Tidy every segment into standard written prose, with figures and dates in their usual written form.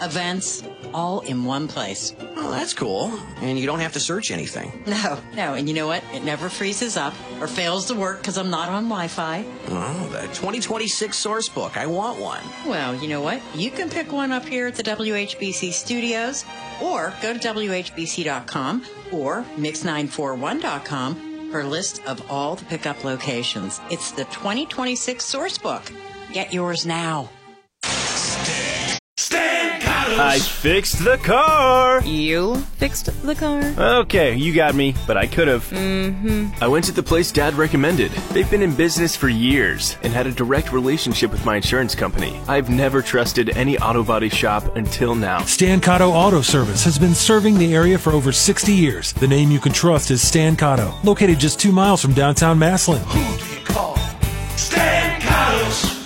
events, all in one place. Oh, that's cool. And you don't have to search anything. No. And you know what? It never freezes up or fails to work because I'm not on Wi-Fi. Oh, the 2026 source book. I want one. Well, you know what? You can pick one up here at the WHBC studios or go to WHBC.com or Mix941.com for a list of all the pickup locations. It's the 2026 source book. Get yours now. I fixed the car. You fixed the car? Okay, you got me, but I could have. I went to the place Dad recommended. They've been in business for years and had a direct relationship with my insurance company. I've never trusted any auto body shop until now. Stan Cotto Auto Service has been serving the area for over 60 years. The name you can trust is Stan Cotto, located just 2 miles from downtown Massillon. Who do you call? Stan Cotto's.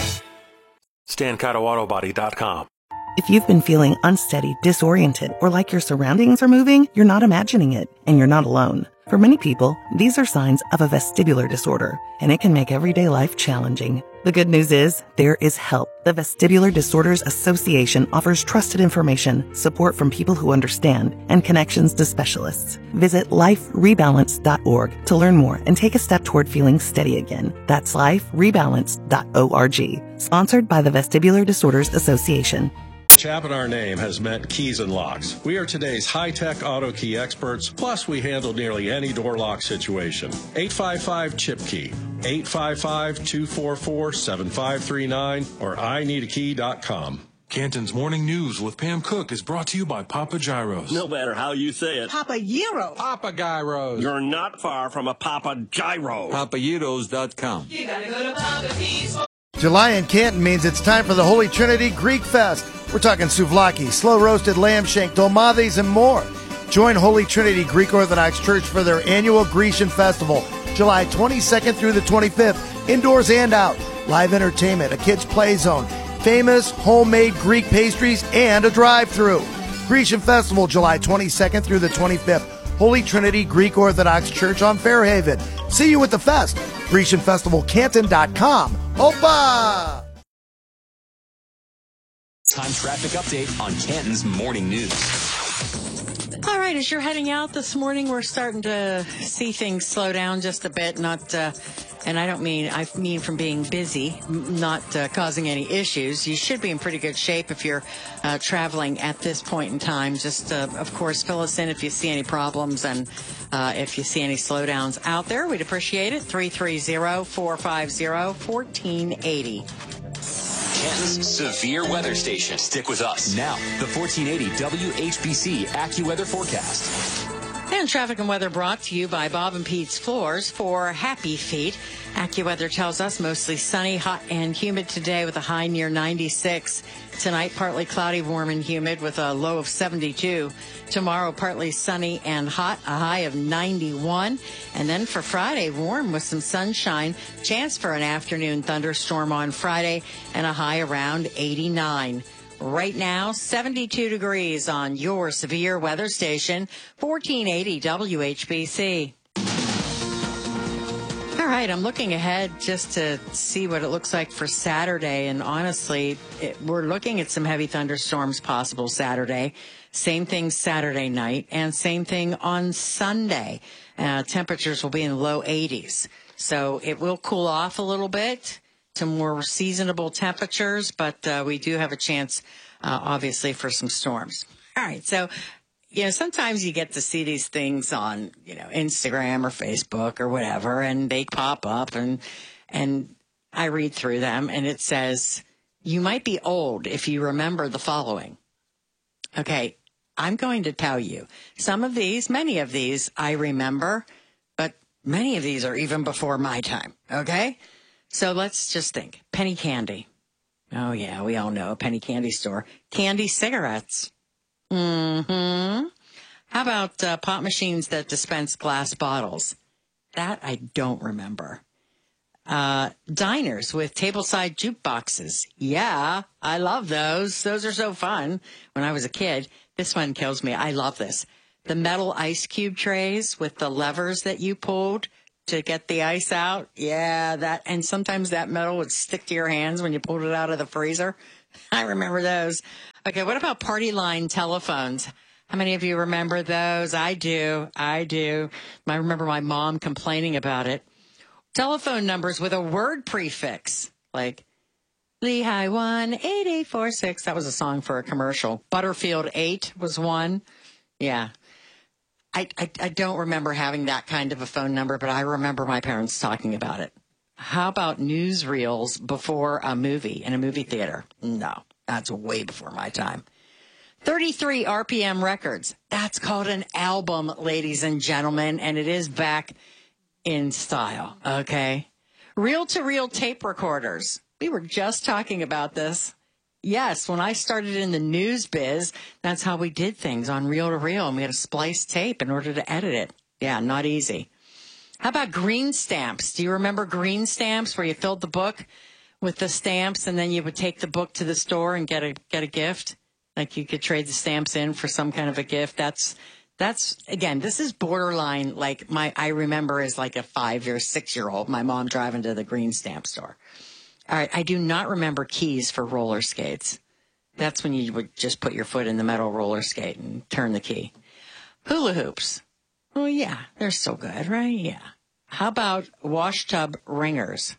StanCottoAutobody.com. If you've been feeling unsteady, disoriented, or like your surroundings are moving, you're not imagining it, and you're not alone. For many people, these are signs of a vestibular disorder, and it can make everyday life challenging. The good news is, there is help. The Vestibular Disorders Association offers trusted information, support from people who understand, and connections to specialists. Visit liferebalance.org to learn more and take a step toward feeling steady again. That's liferebalance.org. Sponsored by the Vestibular Disorders Association. CHAP in our name has meant keys and locks. We are today's high-tech auto key experts, plus we handle nearly any door lock situation. 855-CHIP-KEY, 855-244-7539, or ineedakey.com. Canton's Morning News with Pam Cook is brought to you by Papa Gyros. No matter how you say it. Papa Gyros. Papa Gyros. You're not far from a Papa Gyro. PapaGyros.com. You gotta go to Papa G's. July in Canton means it's time for the Holy Trinity Greek Fest. We're talking souvlaki, slow-roasted lamb shank, dolmades, and more. Join Holy Trinity Greek Orthodox Church for their annual Grecian Festival, July 22nd through the 25th, indoors and out. Live entertainment, a kids' play zone, famous homemade Greek pastries, and a drive-thru. Grecian Festival, July 22nd through the 25th. Holy Trinity Greek Orthodox Church on Fairhaven. See you at the fest. GrecianFestivalCanton.com. Opa! Time traffic update on Canton's Morning News. All right, as you're heading out this morning, we're starting to see things slow down just a bit. And I mean from being busy, not causing any issues. You should be in pretty good shape if you're traveling at this point in time. Just, of course, fill us in if you see any problems and if you see any slowdowns out there. We'd appreciate it. 330-450-1480. Canton's severe weather station. Stick with us. Now, the 1480 WHBC AccuWeather forecast. And traffic and weather brought to you by Bob and Pete's Floors for happy feet. AccuWeather tells us mostly sunny, hot, and humid today with a high near 96. Tonight, partly cloudy, warm, and humid with a low of 72. Tomorrow, partly sunny and hot, a high of 91. And then for Friday, warm with some sunshine. Chance for an afternoon thunderstorm on Friday and a high around 89. Right now, 72 degrees on your severe weather station, 1480 WHBC. All right, I'm looking ahead just to see what it looks like for Saturday. And honestly, we're looking at some heavy thunderstorms possible Saturday. Same thing Saturday night and same thing on Sunday. Temperatures will be in the low 80s. So it will cool off a little bit to more seasonable temperatures, but we do have a chance, obviously, for some storms. All right, so, sometimes you get to see these things on, Instagram or Facebook or whatever, and they pop up, and I read through them, and it says, you might be old if you remember the following. Okay, I'm going to tell you, many of these I remember, but many of these are even before my time, okay? So let's just think. Penny candy. Oh, yeah, we all know a penny candy store. Candy cigarettes. Mm-hmm. How about pop machines that dispense glass bottles? That I don't remember. Diners with tableside jukeboxes. Yeah, I love those. Those are so fun. When I was a kid, this one kills me. I love this. The metal ice cube trays with the levers that you pulled to get the ice out. Yeah, and sometimes that metal would stick to your hands when you pulled it out of the freezer. I remember those. Okay, what about party line telephones? How many of you remember those? I do. I remember my mom complaining about it. Telephone numbers with a word prefix, like Lehigh 1-8846. That was a song for a commercial. Butterfield 8 was one. Yeah. I don't remember having that kind of a phone number, but I remember my parents talking about it. How about newsreels before a movie in a movie theater? No, that's way before my time. 33 RPM records. That's called an album, ladies and gentlemen, and it is back in style, okay? Reel-to-reel tape recorders. We were just talking about this. Yes, when I started in the news biz, that's how we did things, on reel-to-reel, and we had to splice tape in order to edit it. Yeah, not easy. How about green stamps? Do you remember green stamps where you filled the book with the stamps and then you would take the book to the store and get a gift? Like you could trade the stamps in for some kind of a gift. That's again, this is borderline like I remember as like a 5 or 6 year old, my mom driving to the green stamp store. All right, I do not remember keys for roller skates. That's when you would just put your foot in the metal roller skate and turn the key. Hula hoops. Oh, yeah, they're so good, right? Yeah. How about wash tub ringers?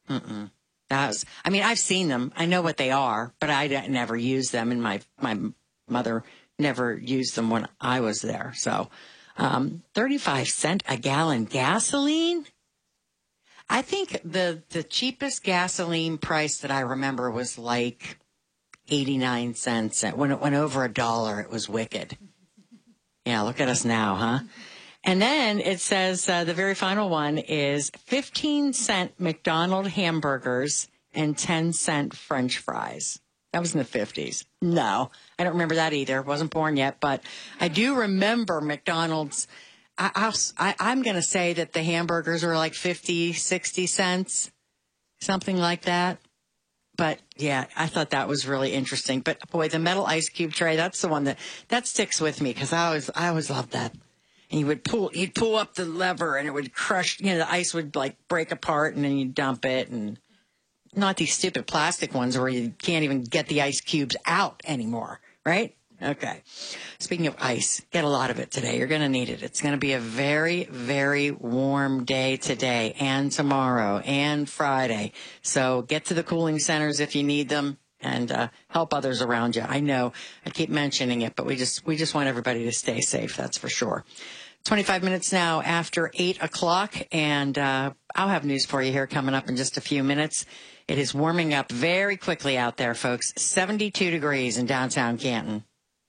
I've seen them. I know what they are, but I never used them, and my mother never used them when I was there. So 35 cents a gallon gasoline? I think the cheapest gasoline price that I remember was like 89 cents. When it went over $1, it was wicked. Yeah, look at us now, huh? And then it says the very final one is 15-cent McDonald's hamburgers and 10-cent French fries. That was in the 50s. No, I don't remember that either. Wasn't born yet, but I do remember McDonald's. I'm going to say that the hamburgers were like 50, 60 cents, something like that. But, yeah, I thought that was really interesting. But, boy, the metal ice cube tray, that's the one that sticks with me because I always loved that. And you'd pull up the lever and it would crush, the ice would like break apart and then you'd dump it. And not these stupid plastic ones where you can't even get the ice cubes out anymore, right? Okay. Speaking of ice, get a lot of it today. You're going to need it. It's going to be a very, very warm day today and tomorrow and Friday. So get to the cooling centers if you need them and help others around you. I know I keep mentioning it, but we just want everybody to stay safe. That's for sure. 25 minutes now after 8 o'clock, and I'll have news for you here coming up in just a few minutes. It is warming up very quickly out there, folks. 72 degrees in downtown Canton.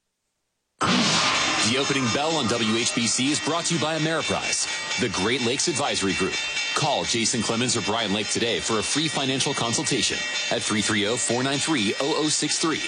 The opening bell on WHBC is brought to you by Ameriprise, the Great Lakes Advisory Group. Call Jason Clemens or Brian Lake today for a free financial consultation at 330-493-0063.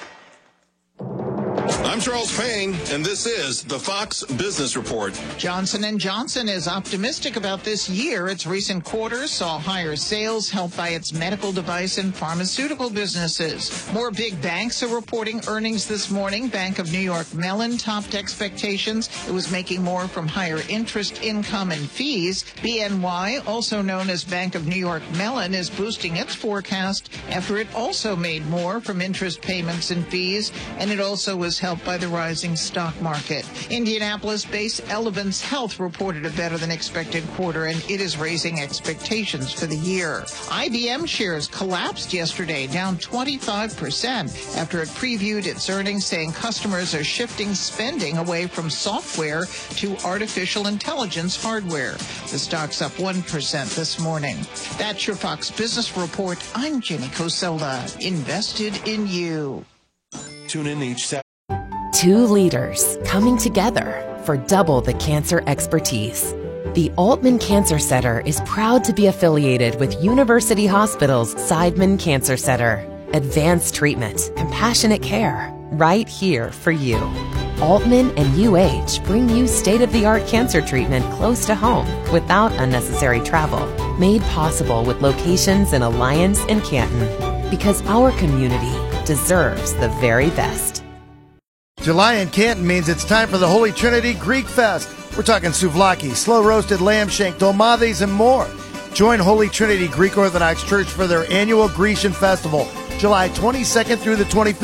I'm Charles Payne, and this is the Fox Business Report. Johnson & Johnson is optimistic about this year. Its recent quarters saw higher sales helped by its medical device and pharmaceutical businesses. More big banks are reporting earnings this morning. Bank of New York Mellon topped expectations. It was making more from higher interest income and fees. BNY, also known as Bank of New York Mellon, is boosting its forecast after it also made more from interest payments and fees, and it also was helped by the rising stock market. Indianapolis-based Elevance Health reported a better than expected quarter, and it is raising expectations for the year. IBM shares collapsed yesterday, down 25% after it previewed its earnings, saying customers are shifting spending away from software to artificial intelligence hardware. The stock's up 1% this morning. That's your Fox Business Report. I'm Jenny Cosella, invested in you. Tune in each Saturday. Two leaders coming together for double the cancer expertise. The Altman Cancer Center is proud to be affiliated with University Hospital's Seidman Cancer Center. Advanced treatment, compassionate care, right here for you. Altman and UH bring you state-of-the-art cancer treatment close to home without unnecessary travel. Made possible with locations in Alliance and Canton. Because our community deserves the very best. July in Canton means it's time for the Holy Trinity Greek Fest. We're talking souvlaki, slow-roasted lamb shank, dolmades, and more. Join Holy Trinity Greek Orthodox Church for their annual Grecian Festival, July 22nd through the 25th.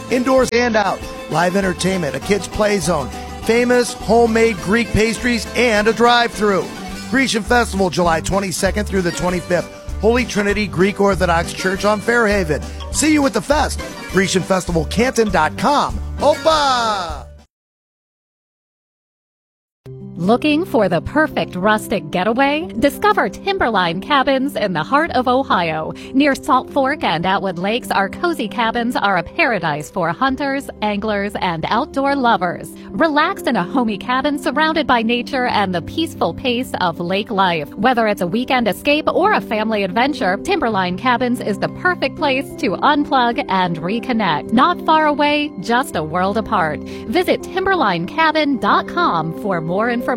indoors and out, live entertainment, a kids' play zone, famous homemade Greek pastries, and a drive-thru. Grecian Festival, July 22nd through the 25th. Holy Trinity Greek Orthodox Church on Fairhaven. See you at the fest. GrecianFestivalCanton.com. Opa! Looking for the perfect rustic getaway? Discover Timberline Cabins in the heart of Ohio. Near Salt Fork and Atwood Lakes, our cozy cabins are a paradise for hunters, anglers, and outdoor lovers. Relax in a homey cabin surrounded by nature and the peaceful pace of lake life. Whether it's a weekend escape or a family adventure, Timberline Cabins is the perfect place to unplug and reconnect. Not far away, just a world apart. Visit timberlinecabin.com for more information.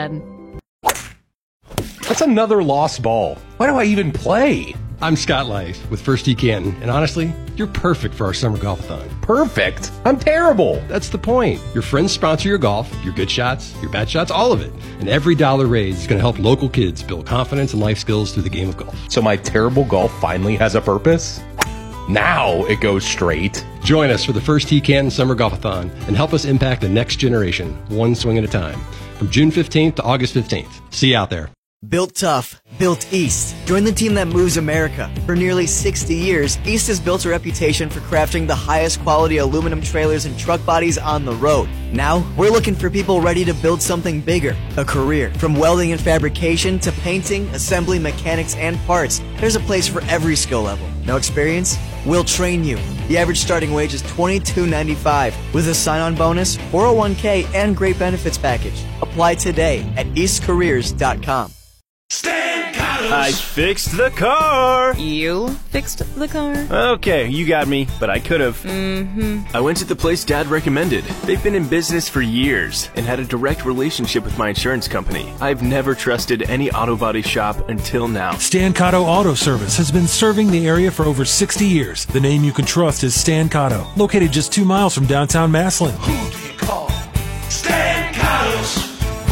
That's another lost ball. Why do I even play? I'm Scott Life with First Tee Canton, and honestly, you're perfect for our summer golf-a-thon. Perfect? I'm terrible. That's the point. Your friends sponsor your golf, your good shots, your bad shots, all of it. And every dollar raised is going to help local kids build confidence and life skills through the game of golf. So my terrible golf finally has a purpose? Now it goes straight. Join us for the First Tee Canton Summer Golf-a-thon and help us impact the next generation, one swing at a time. From June 15th to August 15th. See you out there. Built tough, built East. Join the team that moves America. For nearly 60 years, East has built a reputation for crafting the highest quality aluminum trailers and truck bodies on the road. Now, we're looking for people ready to build something bigger, a career. From welding and fabrication to painting, assembly, mechanics, and parts, there's a place for every skill level. No experience? We'll train you. The average starting wage is $22.95 with a sign-on bonus, 401k, and great benefits package. Apply today at eastcareers.com. Stan Carlos. I fixed the car. You fixed the car? Okay, you got me, but I could have. I went to the place Dad recommended. They've been in business for years and had a direct relationship with my insurance company. I've never trusted any auto body shop until now. Stan Cotto Auto Service has been serving the area for over 60 years. The name you can trust is Stan Cotto, located just 2 miles from downtown Massillon. Who do you call? Stan Carlos.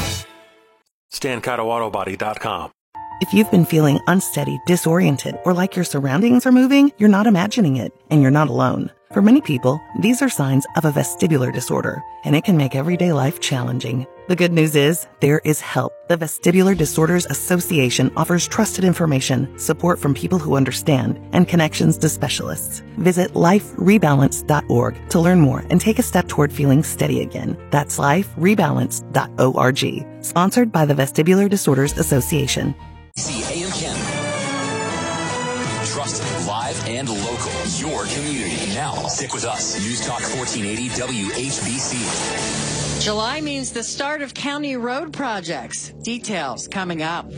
StanCottoAutobody.com. If you've been feeling unsteady, disoriented, or like your surroundings are moving, you're not imagining it, and you're not alone. For many people, these are signs of a vestibular disorder, and it can make everyday life challenging. The good news is, there is help. The Vestibular Disorders Association offers trusted information, support from people who understand, and connections to specialists. Visit liferebalance.org to learn more and take a step toward feeling steady again. That's liferebalance.org. Sponsored by the Vestibular Disorders Association. AM Canton. Trusted, live, and local. Your community. Now, stick with us. News Talk 1480 WHBC. July means the start of county road projects. Details coming up.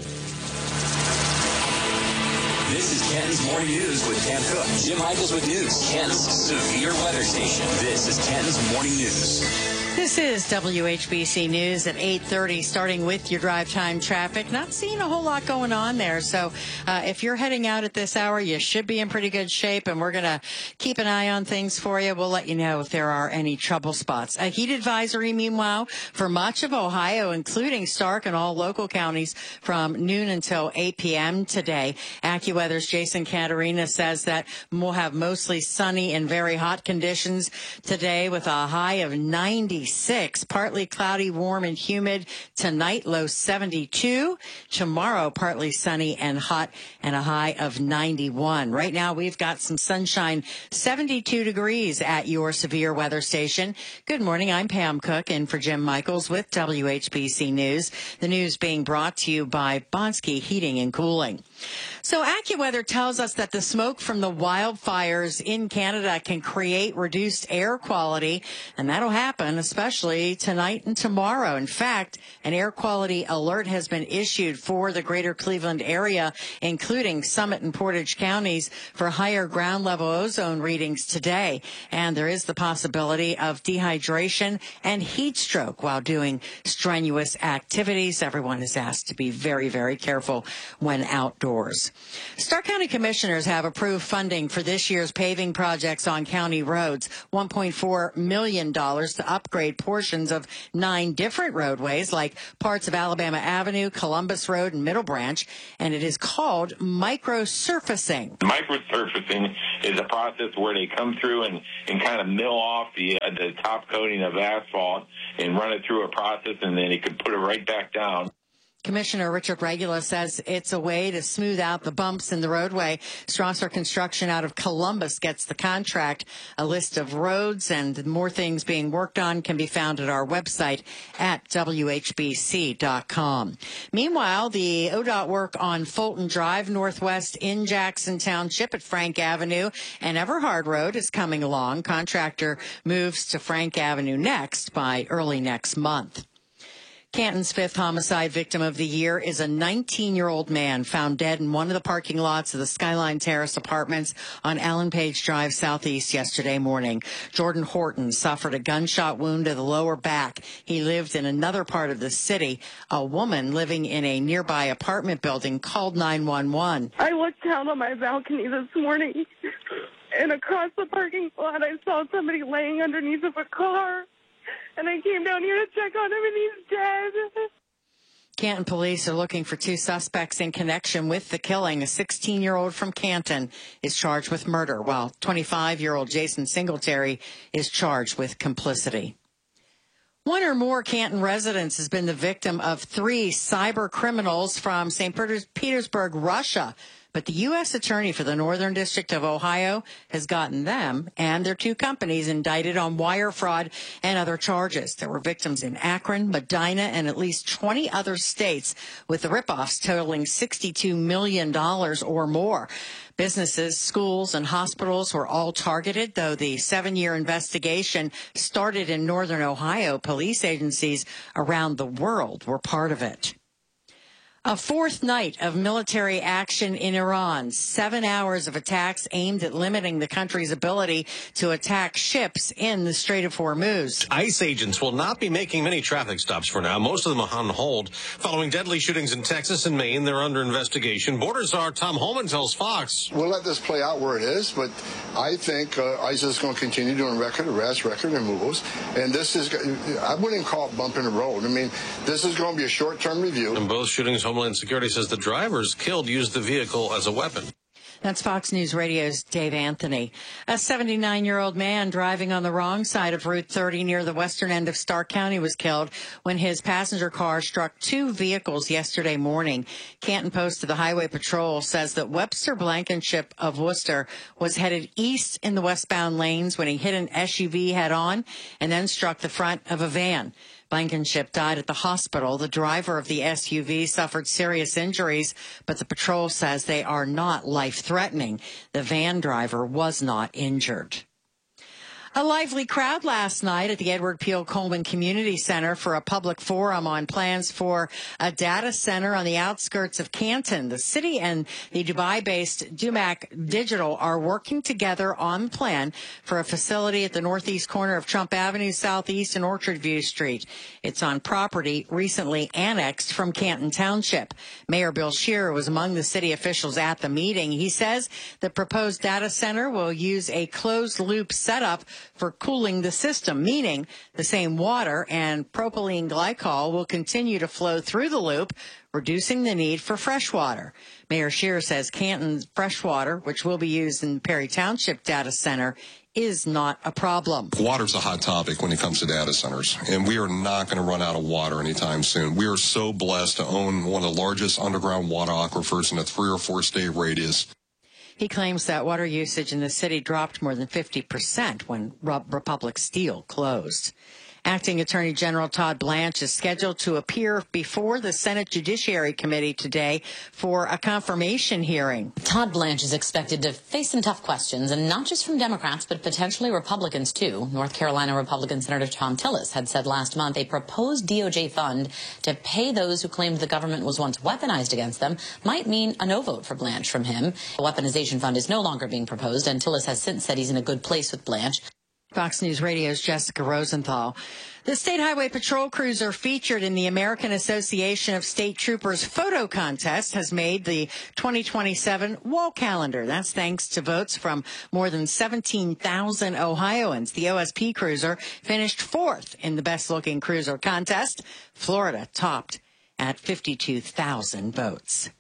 This is Kenton's Morning News with Cam Cook. Jim Michaels with news. Kenton's severe weather station. This is Kenton's Morning News. This is WHBC News at 8:30, starting with your drive time traffic. Not seeing a whole lot going on there. So if you're heading out at this hour, you should be in pretty good shape, and we're going to keep an eye on things for you. We'll let you know if there are any trouble spots. A heat advisory, meanwhile, for much of Ohio, including Stark and all local counties from noon until 8 p.m. today. AccuWeather's Jason Caterina says that we'll have mostly sunny and very hot conditions today with a high of 96, partly cloudy, warm and humid. Tonight, low 72. Tomorrow, partly sunny and hot and a high of 91. Right now, we've got some sunshine, 72 degrees at your severe weather station. Good morning. I'm Pam Cook in for Jim Michaels with WHBC News. The news being brought to you by Bonsky Heating and Cooling. So AccuWeather tells us that the smoke from the wildfires in Canada can create reduced air quality, and that'll happen especially tonight and tomorrow. In fact, an air quality alert has been issued for the greater Cleveland area, including Summit and Portage counties, for higher ground level ozone readings today. And there is the possibility of dehydration and heat stroke while doing strenuous activities. Everyone is asked to be very, very careful when outdoors. Stark County commissioners have approved funding for this year's paving projects on county roads, $1.4 million to upgrade portions of 9 different roadways, like parts of Alabama Avenue, Columbus Road, and Middle Branch, and it is called microsurfacing. Microsurfacing is a process where they come through and kind of mill off the top coating of asphalt and run it through a process, and then you can put it right back down. Commissioner Richard Regula says it's a way to smooth out the bumps in the roadway. Strasser Construction out of Columbus gets the contract. A list of roads and more things being worked on can be found at our website at WHBC.com. Meanwhile, the ODOT work on Fulton Drive Northwest in Jackson Township at Frank Avenue and Everhard Road is coming along. Contractor moves to Frank Avenue next by early next month. Canton's 5th homicide victim of the year is a 19-year-old man found dead in one of the parking lots of the Skyline Terrace Apartments on Allen Page Drive Southeast yesterday morning. Jordan Horton suffered a gunshot wound to the lower back. He lived in another part of the city. A woman living in a nearby apartment building called 911. I looked out on my balcony this morning, and across the parking lot, I saw somebody laying underneath of a car. And I came down here to check on him, and he's dead. Canton police are looking for 2 suspects in connection with the killing. A 16-year-old from Canton is charged with murder, while 25-year-old Jason Singletary is charged with complicity. One or more Canton residents has been the victim of 3 cyber criminals from St. Petersburg, Russia. But the U.S. Attorney for the Northern District of Ohio has gotten them and their 2 companies indicted on wire fraud and other charges. There were victims in Akron, Medina, and at least 20 other states, with the ripoffs totaling $62 million or more. Businesses, schools, and hospitals were all targeted, though the 7-year investigation started in Northern Ohio. Police agencies around the world were part of it. A 4th night of military action in Iran, 7 hours of attacks aimed at limiting the country's ability to attack ships in the Strait of Hormuz. ICE agents will not be making many traffic stops for now. Most of them are on hold. Following deadly shootings in Texas and Maine, they're under investigation. Border czar Tom Holman tells Fox. We'll let this play out where it is, but I think ICE is going to continue doing record arrests, record removals. And this is, I wouldn't call it bump in the road. I mean, this is going to be a short-term review. In both shootings, Homeland Security says the drivers killed used the vehicle as a weapon. That's Fox News Radio's Dave Anthony. A 79-year-old man driving on the wrong side of Route 30 near the western end of Stark County was killed when his passenger car struck 2 vehicles yesterday morning. Canton Post of the Highway Patrol says that Webster Blankenship of Worcester was headed east in the westbound lanes when he hit an SUV head-on and then struck the front of a van. Blankenship died at the hospital. The driver of the SUV suffered serious injuries, but the patrol says they are not life-threatening. The van driver was not injured. A lively crowd last night at the Edward Peale Coleman Community Center for a public forum on plans for a data center on the outskirts of Canton. The city and the Dubai-based Dumac Digital are working together on the plan for a facility at the northeast corner of Trump Avenue Southeast and Orchard View Street. It's on property recently annexed from Canton Township. Mayor Bill Scheer was among the city officials at the meeting. He says the proposed data center will use a closed-loop setup for cooling the system, meaning the same water and propylene glycol will continue to flow through the loop, reducing the need for fresh water. Mayor Scheer says Canton's fresh water, which will be used in the Perry Township data center, is not a problem. Water's a hot topic when it comes to data centers, and we are not going to run out of water anytime soon. We are so blessed to own one of the largest underground water aquifers in a 3 or 4 state radius. He claims that water usage in the city dropped more than 50% when Republic Steel closed. Acting Attorney General Todd Blanche is scheduled to appear before the Senate Judiciary Committee today for a confirmation hearing. Todd Blanche is expected to face some tough questions, and not just from Democrats, but potentially Republicans, too. North Carolina Republican Senator Tom Tillis had said last month a proposed DOJ fund to pay those who claimed the government was once weaponized against them might mean a no vote for Blanche from him. A weaponization fund is no longer being proposed, and Tillis has since said he's in a good place with Blanche. Fox News Radio's Jessica Rosenthal. The State Highway Patrol cruiser featured in the American Association of State Troopers photo contest has made the 2027 wall calendar. That's thanks to votes from more than 17,000 Ohioans. The OSP cruiser finished fourth in the best looking cruiser contest. Florida topped at 52,000 votes.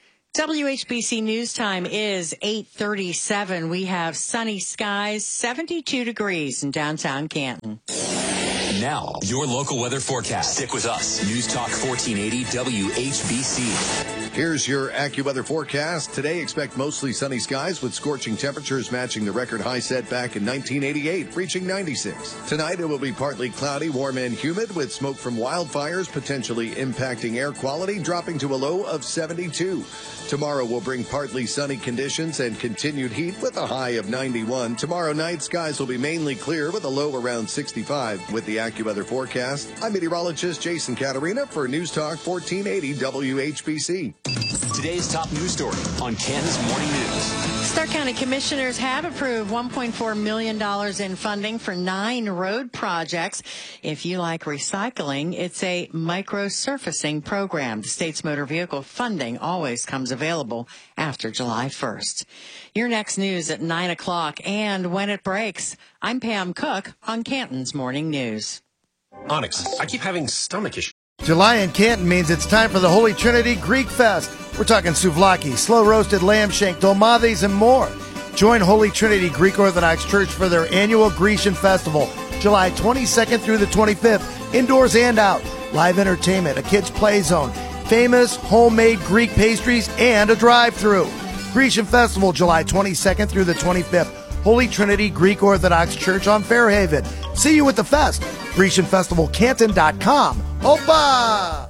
WHBC News Time is 8:37. We have sunny skies, 72 degrees in downtown Canton. Now, your local weather forecast. Stick with us. News Talk 1480 WHBC. Here's your AccuWeather forecast. Today, expect mostly sunny skies with scorching temperatures matching the record high set back in 1988, reaching 96. Tonight, it will be partly cloudy, warm and humid with smoke from wildfires potentially impacting air quality, dropping to a low of 72. Tomorrow will bring partly sunny conditions and continued heat with a high of 91. Tomorrow night, skies will be mainly clear with a low around 65. With the AccuWeather forecast, I'm meteorologist Jason Caterina for News Talk 1480 WHBC. Today's top news story on Canton's Morning News. Stark County commissioners have approved $1.4 million in funding for 9 road projects. If you like recycling, it's a microsurfacing program. The state's motor vehicle funding always comes available after July 1st. Your next news at 9 o'clock and when it breaks. I'm Pam Cook on Canton's Morning News. Onyx, I keep having stomach issues. July in Canton means it's time for the Holy Trinity Greek Fest. We're talking souvlaki, slow-roasted lamb shank, dolmades, and more. Join Holy Trinity Greek Orthodox Church for their annual Grecian Festival, July 22nd through the 25th, indoors and out. Live entertainment, a kids' play zone, famous homemade Greek pastries, and a drive-thru. Grecian Festival, July 22nd through the 25th. Holy Trinity Greek Orthodox Church on Fairhaven. See you at the fest. GrecianFestivalCanton.com. Opa!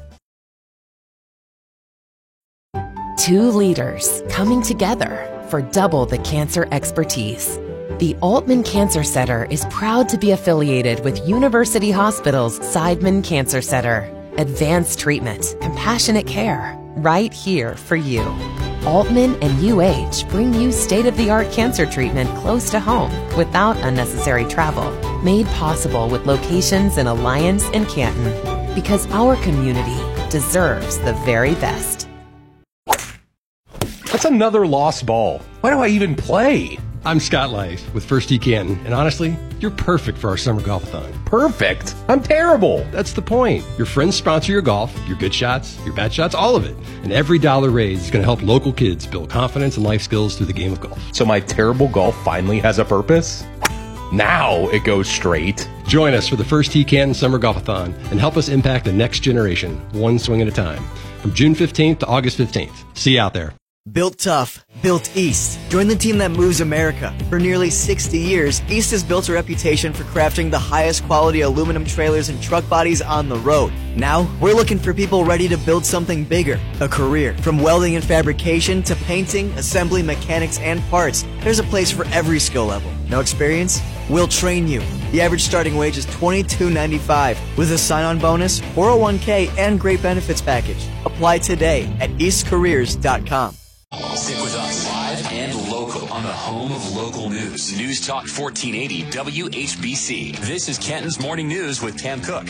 2 leaders coming together for double the cancer expertise. The Altman Cancer Center is proud to be affiliated with University Hospital's Seidman Cancer Center. Advanced treatment, compassionate care, right here for you. Altman and UH bring you state-of-the-art cancer treatment close to home without unnecessary travel. Made possible with locations in Alliance and Canton. Because our community deserves the very best. That's another lost ball. Why do I even play? I'm Scott Life with First Tee Canton, and honestly, you're perfect for our summer golf-a-thon. Perfect? I'm terrible. That's the point. Your friends sponsor your golf, your good shots, your bad shots, all of it. And every dollar raised is going to help local kids build confidence and life skills through the game of golf. So my terrible golf finally has a purpose? Now it goes straight. Join us for the First Tee Canton Summer Golf-a-thon and help us impact the next generation, one swing at a time. From June 15th to August 15th. See you out there. Built tough, built East. Join the team that moves America. For nearly 60 years, East has built a reputation for crafting the highest quality aluminum trailers and truck bodies on the road. Now, we're looking for people ready to build something bigger, a career. From welding and fabrication to painting, assembly, mechanics, and parts, there's a place for every skill level. No experience? We'll train you. The average starting wage is $22.95 with a sign-on bonus, 401k, and great benefits package. Apply today at eastcareers.com. Stick with us live and local on the home of local news. News Talk 1480 WHBC. This is Canton's Morning News with Pam Cook.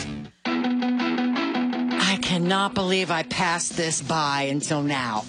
I cannot believe I passed this by until now.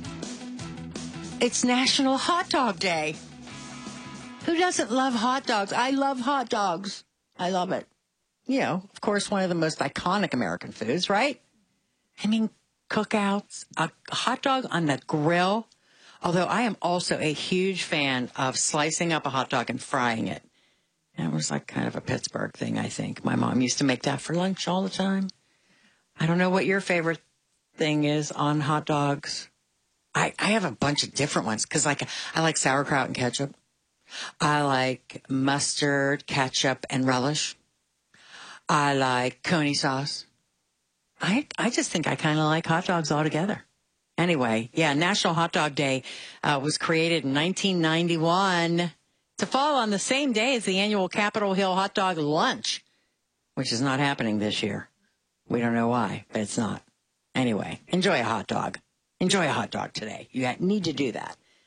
It's National Hot Dog Day. Who doesn't love hot dogs? I love hot dogs. I love it. You know, of course, one of the most iconic American foods, right? I mean, cookouts, a hot dog on the grill. Although I am also a huge fan of slicing up a hot dog and frying it. That was like kind of a Pittsburgh thing, I think. My mom used to make that for lunch all the time. I don't know what your favorite thing is on hot dogs. I have a bunch of different ones because I like sauerkraut and ketchup. I like mustard, ketchup, and relish. I like coney sauce. I just think I kind of like hot dogs altogether. Anyway, yeah, National Hot Dog Day was created in 1991 to fall on the same day as the annual Capitol Hill Hot Dog Lunch, which is not happening this year. We don't know why, but it's not. Anyway, enjoy a hot dog. Enjoy a hot dog today. You need to do that.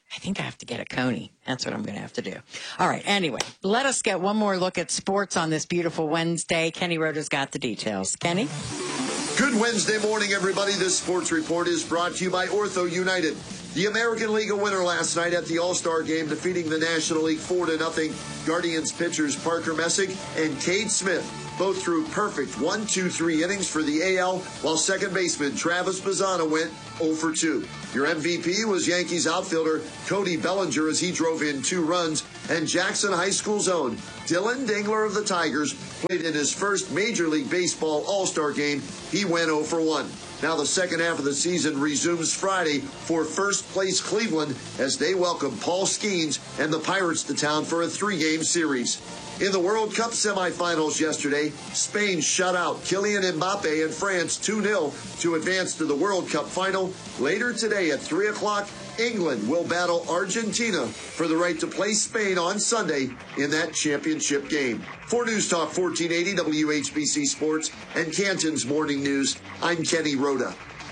I think I have to get a Coney. That's what I'm going to have to do. All right. Anyway, let us get one more look at sports on this beautiful Wednesday. Kenny Rota's got the details. Kenny? Good Wednesday morning, everybody. This sports report is brought to you by Ortho United. The American League a winner last night at the All-Star Game, defeating the National League 4-0. Guardians pitchers Parker Messick and Cade Smith both threw perfect 1-2-3 innings for the AL, while second baseman Travis Bazzana went 0 for 2. Your MVP was Yankees outfielder Cody Bellinger as he drove in 2 runs, and Jackson High School's own Dylan Dingler of the Tigers played in his first Major League Baseball All-Star Game. He went 0 for 1. Now the second half of the season resumes Friday for first place Cleveland as they welcome Paul Skeens and the Pirates to town for a 3-game series. In the World Cup semifinals yesterday, Spain shut out Kylian Mbappe and France 2-0 to advance to the World Cup final. Later today at 3 o'clock, England will battle Argentina for the right to play Spain on Sunday in that championship game. For News Talk 1480 WHBC Sports and Canton's Morning News, I'm Kenny Rota.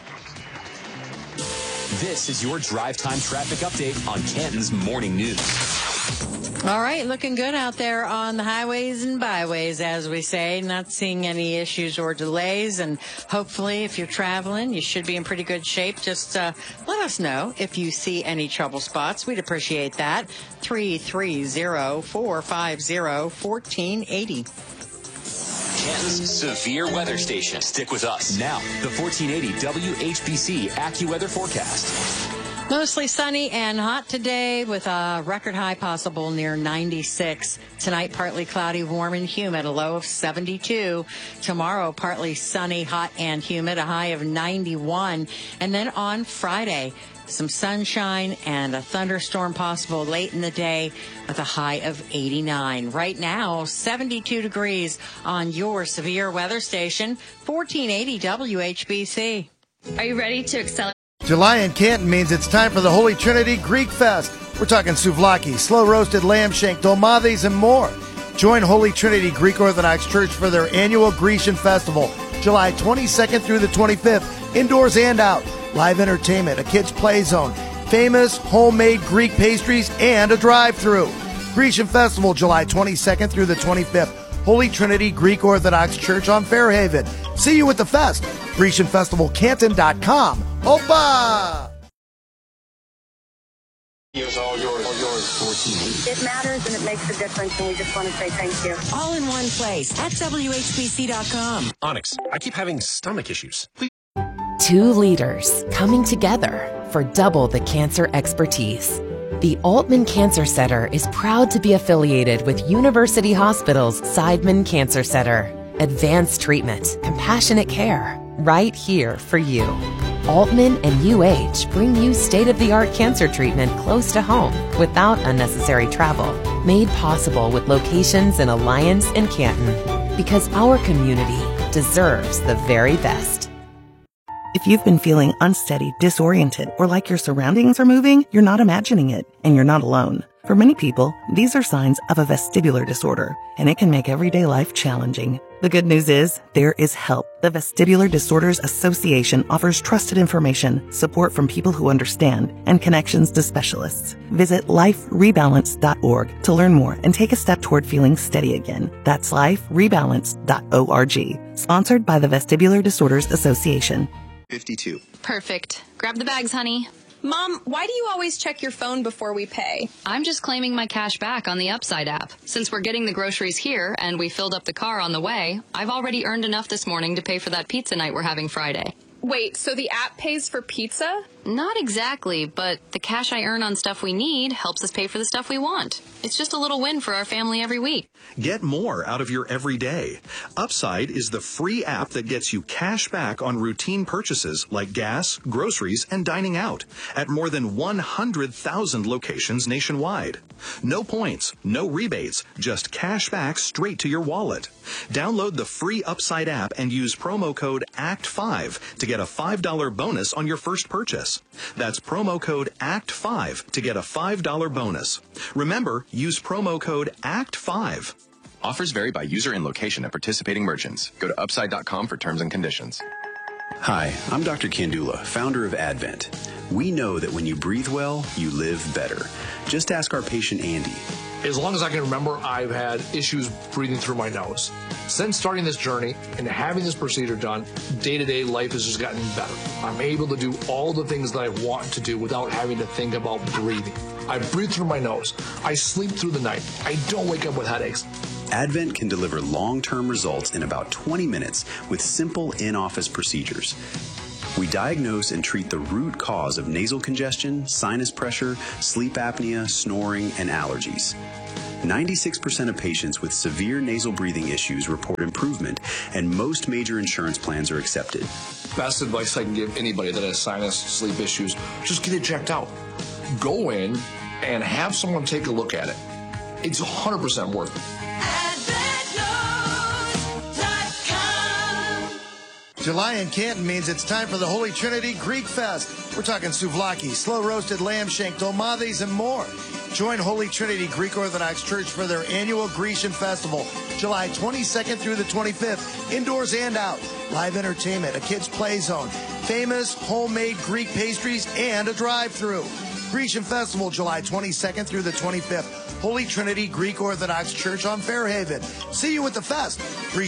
This is your drive time traffic update on Canton's Morning News. All right, looking good out there on the highways and byways, as we say. Not seeing any issues or delays, and hopefully if you're traveling, you should be in pretty good shape. Just let us know if you see any trouble spots. We'd appreciate that. 330-450-1480. Canton's severe weather station. Stick with us. Now, the 1480 WHBC AccuWeather forecast. Mostly sunny and hot today with a record high possible near 96. Tonight, partly cloudy, warm and humid, a low of 72. Tomorrow, partly sunny, hot and humid, a high of 91. And then on Friday, some sunshine and a thunderstorm possible late in the day with a high of 89. Right now, 72 degrees on your severe weather station, 1480 WHBC. Are you ready to accelerate? July in Canton means it's time for the Holy Trinity Greek Fest. We're talking souvlaki, slow-roasted lamb shank, dolmades, and more. Join Holy Trinity Greek Orthodox Church for their annual Grecian Festival, July 22nd through the 25th, indoors and out. Live entertainment, a kids' play zone, famous homemade Greek pastries, and a drive-thru. Grecian Festival, July 22nd through the 25th. Holy Trinity Greek Orthodox Church on Fairhaven. See you at the fest. GrecianFestivalCanton.com. Opa! It's all yours. It matters and it makes a difference, and we just want to say thank you. All in one place at WHBC.com. Onyx, I keep having stomach issues. 2 leaders coming together for double the cancer expertise. The Altman Cancer Center is proud to be affiliated with University Hospital's Seidman Cancer Center. Advanced treatment, compassionate care, right here for you. Altman and UH bring you state-of-the-art cancer treatment close to home without unnecessary travel. Made possible with locations in Alliance and Canton. Because our community deserves the very best. If you've been feeling unsteady, disoriented, or like your surroundings are moving, you're not imagining it, and you're not alone. For many people, these are signs of a vestibular disorder, and it can make everyday life challenging. The good news is, there is help. The Vestibular Disorders Association offers trusted information, support from people who understand, and connections to specialists. Visit liferebalance.org to learn more and take a step toward feeling steady again. That's liferebalance.org. Sponsored by the Vestibular Disorders Association. 52. Perfect. Grab the bags, honey. Mom, why do you always check your phone before we pay? I'm just claiming my cash back on the Upside app. Since we're getting the groceries here and we filled up the car on the way, I've already earned enough this morning to pay for that pizza night we're having Friday. Wait, so the app pays for pizza? Not exactly, but the cash I earn on stuff we need helps us pay for the stuff we want. It's just a little win for our family every week. Get more out of your everyday. Upside is the free app that gets you cash back on routine purchases like gas, groceries, and dining out at more than 100,000 locations nationwide. No points, no rebates, just cash back straight to your wallet. Download the free Upside app and use promo code ACT5 to get a $5 bonus on your first purchase. That's promo code ACT5 to get a $5 bonus. Remember, use promo code ACT5. Offers vary by user and location at participating merchants. Go to upside.com for terms and conditions. Hi, I'm Dr. Kandula, founder of Advent. We know that when you breathe well, you live better. Just ask our patient Andy. As long as I can remember, I've had issues breathing through my nose. Since starting this journey and having this procedure done, day-to-day life has just gotten better. I'm able to do all the things that I want to do without having to think about breathing. I breathe through my nose. I sleep through the night. I don't wake up with headaches. Advent can deliver long-term results in about 20 minutes with simple in-office procedures. We diagnose and treat the root cause of nasal congestion, sinus pressure, sleep apnea, snoring, and allergies. 96% of patients with severe nasal breathing issues report improvement, and most major insurance plans are accepted. Best advice I can give anybody that has sinus, sleep issues, just get it checked out. Go in and have someone take a look at it. It's 100% worth it. July in Canton means it's time for the Holy Trinity Greek Fest. We're talking souvlaki, slow-roasted lamb shank, dolmades, and more. Join Holy Trinity Greek Orthodox Church for their annual Grecian Festival, July 22nd through the 25th, indoors and out. Live entertainment, a kids' play zone, famous homemade Greek pastries, and a drive-thru. Grecian Festival, July 22nd through the 25th. Holy Trinity Greek Orthodox Church on Fairhaven. See you at the fest.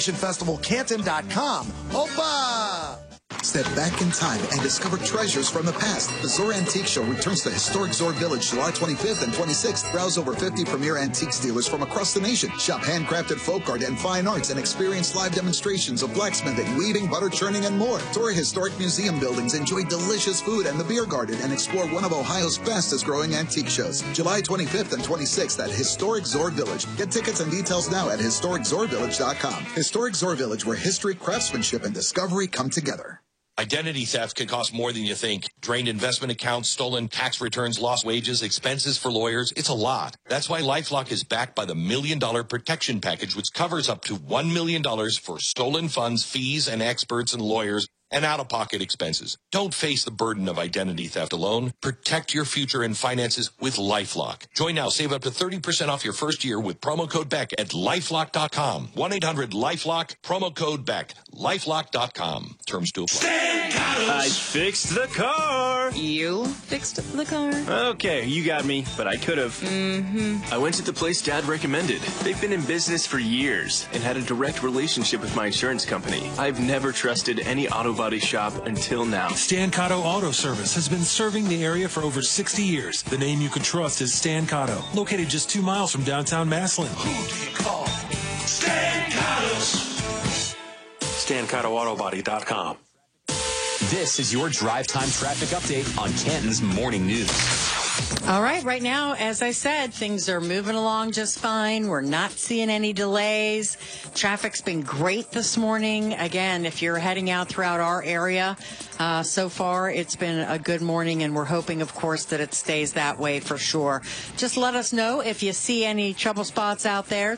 GrecianFestivalCanton.com. Opa! Step back in time and discover treasures from the past. The Zor Antique Show returns to historic Zor Village July 25th and 26th. Browse over 50 premier antiques dealers from across the nation. Shop handcrafted folk art and fine arts and experience live demonstrations of blacksmithing, weaving, butter churning, and more. Tour historic museum buildings, enjoy delicious food and the beer garden, and explore one of Ohio's fastest growing antique shows. July 25th and 26th at Historic Zor Village. Get tickets and details now at historiczorvillage.com. Historic Zor Village, where history, craftsmanship, and discovery come together. Identity theft can cost more than you think. Drained investment accounts, stolen tax returns, lost wages, expenses for lawyers. It's a lot. That's why LifeLock is backed by the $1 Million Protection Package, which covers up to $1 million for stolen funds, fees, and experts and lawyers, and out-of-pocket expenses. Don't face the burden of identity theft alone. Protect your future and finances with LifeLock. Join now. Save up to 30% off your first year with promo code BECK at LifeLock.com. 1-800-LifeLock, promo code BECK. LifeLock.com. Terms to apply. I fixed the car. You fixed the car? Okay, you got me, but I could have. Mm-hmm. I went to the place Dad recommended. They've been in business for years and had a direct relationship with my insurance company. I've never trusted any auto body shop until now. Stan Cotto Auto Service has been serving the area for over 60 years. The name you can trust is Stan Cotto, located just 2 miles from downtown Massillon. Who do you call? Stan Cotto's. StanCottoAutobody.com. This is your drive time traffic update on Canton's Morning News. All right now, as I said, things are moving along just fine. We're not seeing any delays. Traffic's been great this morning. Again, if you're heading out throughout our area, so far it's been a good morning, and we're hoping, of course, that it stays that way for sure. Just let us know if you see any trouble spots out there,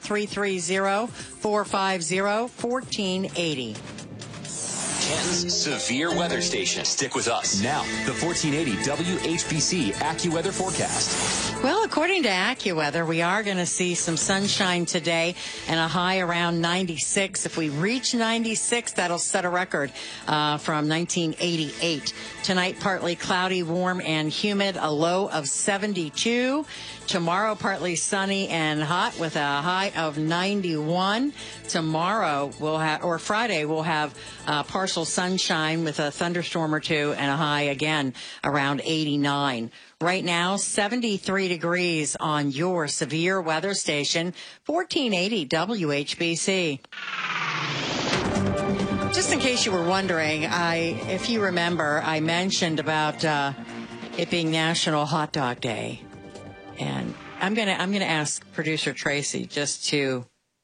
330-450-1480. Canton's severe weather station. Stick with us. Now, the 1480 WHBC AccuWeather forecast. Well, according to AccuWeather, we are going to see some sunshine today and a high around 96. If we reach 96, that'll set a record from 1988. Tonight, partly cloudy, warm, and humid, a low of 72. Tomorrow, partly sunny and hot with a high of 91. Tomorrow, Friday, we'll have partial sunshine with a thunderstorm or two and a high again around 89. Right now, 73 degrees on your severe weather station, 1480 WHBC. Just in case you were wondering, if you remember, I mentioned about it being National Hot Dog Day. And I'm gonna ask producer Tracy just to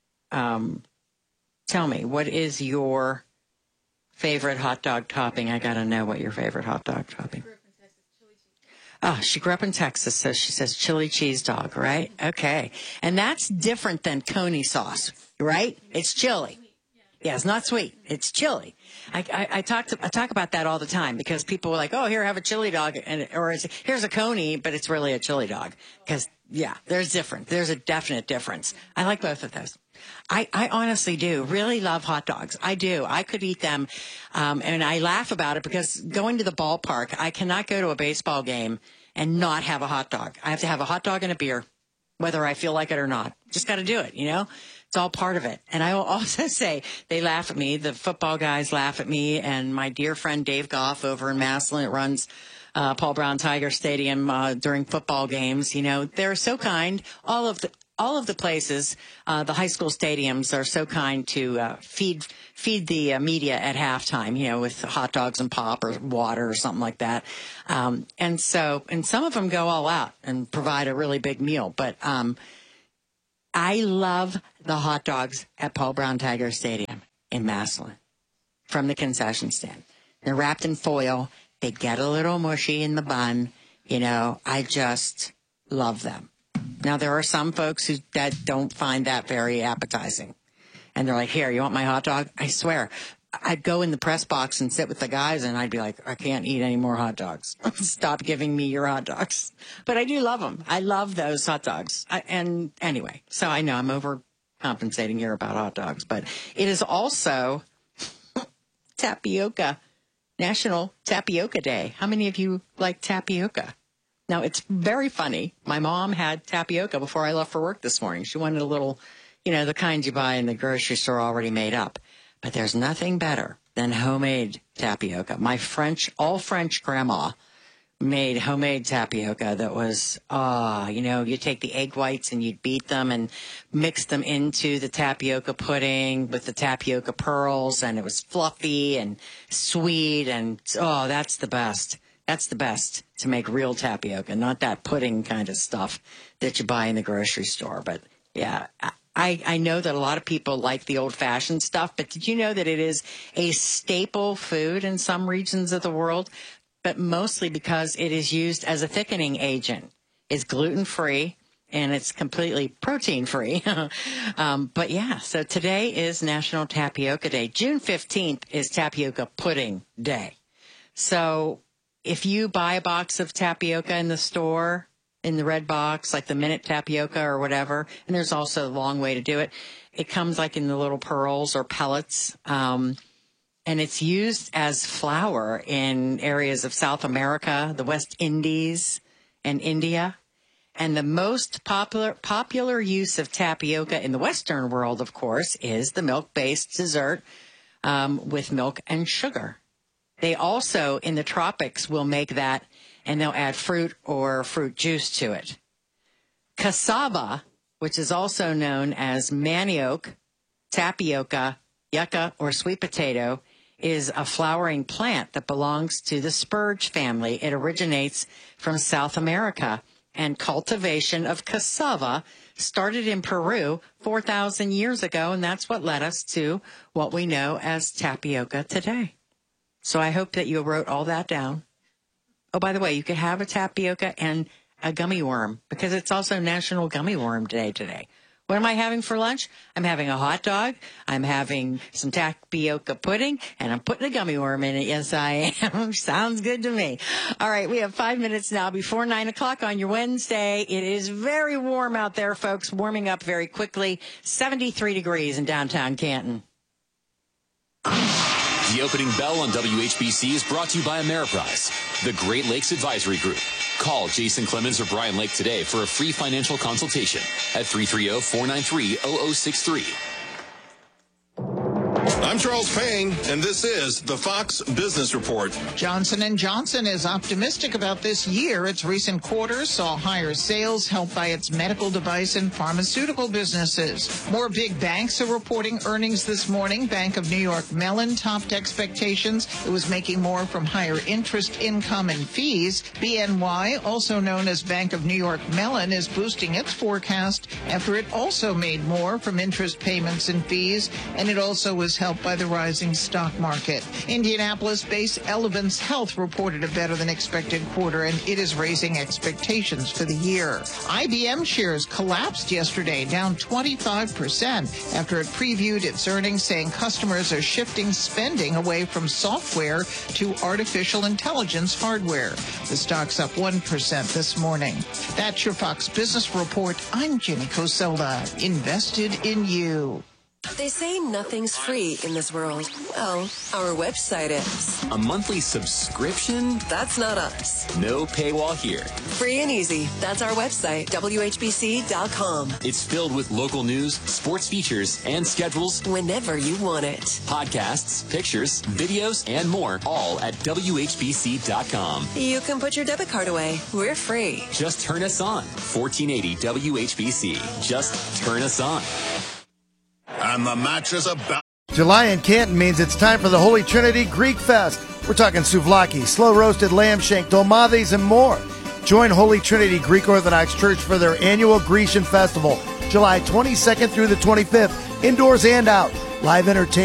tell me, what is your favorite hot dog topping? I gotta know what your favorite hot dog topping. Oh, she grew up in Texas, so she says chili cheese dog, right? Okay, and that's different than coney sauce, right? It's chili. Yeah, it's not sweet. It's chili. I talk about that all the time because people are like, oh, here, have a chili dog, or here's a coney, but it's really a chili dog. Because, yeah, there's a definite difference. I like both of those. I honestly do really love hot dogs. I do. I could eat them. And I laugh about it because going to the ballpark, I cannot go to a baseball game and not have a hot dog. I have to have a hot dog and a beer, whether I feel like it or not. Just got to do it, you know? It's all part of it. And I will also say they laugh at me. The football guys laugh at me. And my dear friend Dave Goff over in Massillon runs Paul Brown Tiger Stadium during football games. You know, they're so kind. All of the places, the high school stadiums are so kind to feed the media at halftime, you know, with hot dogs and pop or water or something like that. And some of them go all out and provide a really big meal. But I love the hot dogs at Paul Brown Tiger Stadium in Massillon from the concession stand. They're wrapped in foil. They get a little mushy in the bun. You know, I just love them. Now, there are some folks that don't find that very appetizing. And they're like, here, you want my hot dog? I swear, I'd go in the press box and sit with the guys, and I'd be like, I can't eat any more hot dogs. Stop giving me your hot dogs. But I do love them. I love those hot dogs. And anyway, so I know I'm overcompensating here about hot dogs. But it is also tapioca, National Tapioca Day. How many of you like tapioca? Now, it's very funny. My mom had tapioca before I left for work this morning. She wanted a little, you know, the kind you buy in the grocery store already made up. But there's nothing better than homemade tapioca. My all French grandma made homemade tapioca that was, you know, you take the egg whites and you'd beat them and mix them into the tapioca pudding with the tapioca pearls, and it was fluffy and sweet, and, that's the best. That's the best to make real tapioca, not that pudding kind of stuff that you buy in the grocery store. But, yeah, I know that a lot of people like the old-fashioned stuff, but did you know that it is a staple food in some regions of the world? But mostly because it is used as a thickening agent. It's gluten-free, and it's completely protein-free. But, yeah, so today is National Tapioca Day. June 15th is Tapioca Pudding Day. So if you buy a box of tapioca in the store, in the red box, like the Minute Tapioca or whatever, and there's also a long way to do it, it comes like in the little pearls or pellets, and it's used as flour in areas of South America, the West Indies, and India. And the most popular use of tapioca in the Western world, of course, is the milk-based dessert with milk and sugar. They also, in the tropics, will make that, and they'll add fruit or fruit juice to it. Cassava, which is also known as manioc, tapioca, yucca, or sweet potato, is a flowering plant that belongs to the spurge family. It originates from South America, and cultivation of cassava started in Peru 4,000 years ago, and that's what led us to what we know as tapioca today. So I hope that you wrote all that down. Oh, by the way, you could have a tapioca and a gummy worm because it's also National Gummy Worm Day today. What am I having for lunch? I'm having a hot dog. I'm having some tapioca pudding, and I'm putting a gummy worm in it. Yes, I am. Sounds good to me. All right, we have 5 minutes now before 9 o'clock on your Wednesday. It is very warm out there, folks, warming up very quickly. 73 degrees in downtown Canton. The opening bell on WHBC is brought to you by Ameriprise, the Great Lakes Advisory Group. Call Jason Clemens or Brian Lake today for a free financial consultation at 330-493-0063. I'm Charles Payne, and this is the Fox Business Report. Johnson & Johnson is optimistic about this year. Its recent quarters saw higher sales helped by its medical device and pharmaceutical businesses. More big banks are reporting earnings this morning. Bank of New York Mellon topped expectations. It was making more from higher interest income and fees. BNY, also known as Bank of New York Mellon, is boosting its forecast after it also made more from interest payments and fees, and it also was helped by the rising stock market. Indianapolis-based Elevance Health reported a better than expected quarter, and it is raising expectations for the year. IBM shares collapsed yesterday, down 25% after it previewed its earnings, saying customers are shifting spending away from software to artificial intelligence hardware. The stock's up 1% this morning. That's your Fox Business Report. I'm Jenny Coselda. Invested in you. They say nothing's free in this world. Well, our website is. A monthly subscription? That's not us. No paywall here. Free and easy. That's our website, WHBC.com. It's filled with local news, sports features, and schedules. Whenever you want it. Podcasts, pictures, videos, and more, all at WHBC.com. You can put your debit card away. We're free. Just turn us on. 1480 WHBC. Just turn us on. And the match is about. July in Canton means it's time for the Holy Trinity Greek Fest. We're talking souvlaki, slow-roasted lamb shank, dolmades, and more. Join Holy Trinity Greek Orthodox Church for their annual Grecian Festival, July 22nd through the 25th, indoors and out. Live entertainment.